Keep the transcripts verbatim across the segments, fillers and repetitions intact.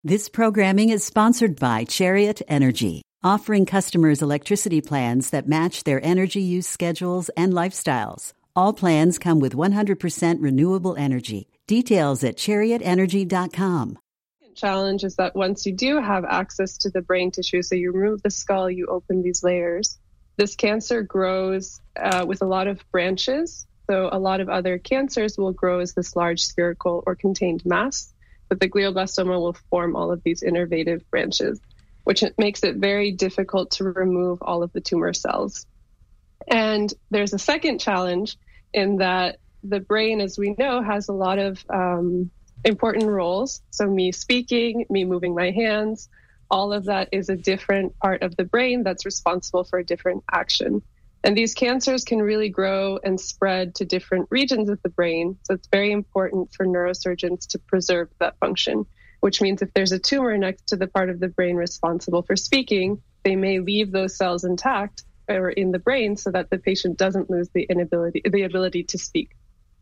This programming is sponsored by Chariot Energy, offering customers electricity plans that match their energy use schedules and lifestyles. All plans come with one hundred percent renewable energy. Details at chariot energy dot com. Challenge is that once you do have access to the brain tissue, so you remove the skull, you open these layers, this cancer grows uh, with a lot of branches. So a lot of other cancers will grow as this large spherical or contained mass, but the glioblastoma will form all of these innervative branches, which makes it very difficult to remove all of the tumor cells. And there's a second challenge in that the brain, as we know, has a lot of um, important roles. So me speaking, me moving my hands, all of that is a different part of the brain that's responsible for a different action. And these cancers can really grow and spread to different regions of the brain. So it's very important for neurosurgeons to preserve that function, which means if there's a tumor next to the part of the brain responsible for speaking, they may leave those cells intact or in the brain so that the patient doesn't lose the inability, the ability to speak.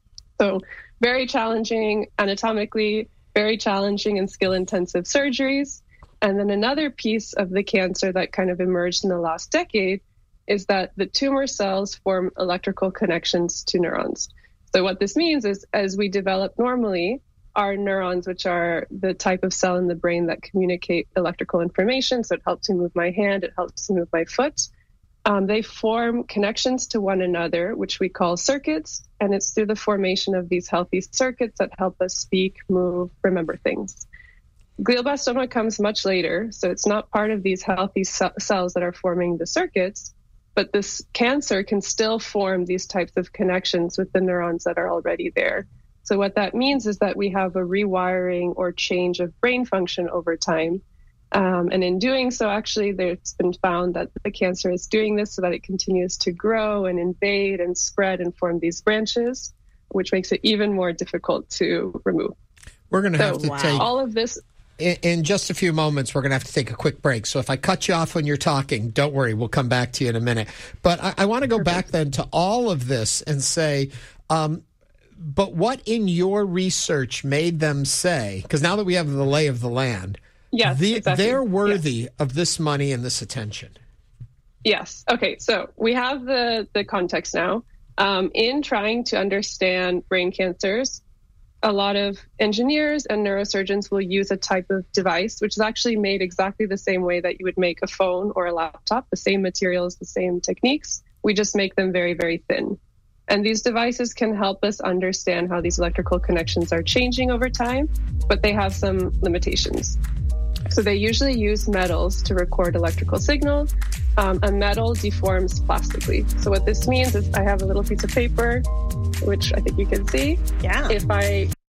So very challenging anatomically, very challenging and skill-intensive surgeries. And then another piece of the cancer that kind of emerged in the last decade is that the tumor cells form electrical connections to neurons. So what this means is as we develop normally, our neurons, which are the type of cell in the brain that communicate electrical information, so it helps me move my hand, it helps me move my foot, um, they form connections to one another, which we call circuits, and it's through the formation of these healthy circuits that help us speak, move, remember things. Glioblastoma comes much later, so it's not part of these healthy c- cells that are forming the circuits, but this cancer can still form these types of connections with the neurons that are already there. So what that means is that we have a rewiring or change of brain function over time. Um, and in doing so, actually, there's been found that the cancer is doing this so that it continues to grow and invade and spread and form these branches, which makes it even more difficult to remove. We're going to so, have to wow. take... all of this... In, in just a few moments, we're going to have to take a quick break. So if I cut you off when you're talking, don't worry, we'll come back to you in a minute. But I, I want to go Perfect. back then to all of this and say... Um, But what in your research made them say, because now that we have the lay of the land, yes, the, exactly. they're worthy yes. of this money and this attention? Yes. Okay, so we have the, the context now. Um, in trying to understand brain cancers, a lot of engineers and neurosurgeons will use a type of device, which is actually made exactly the same way that you would make a phone or a laptop, the same materials, the same techniques. We just make them very, very thin. And these devices can help us understand how these electrical connections are changing over time, but they have some limitations. So they usually use metals to record electrical signals. Um, a metal deforms plastically. So what this means is I have a little piece of paper, which I think you can see. Yeah. If I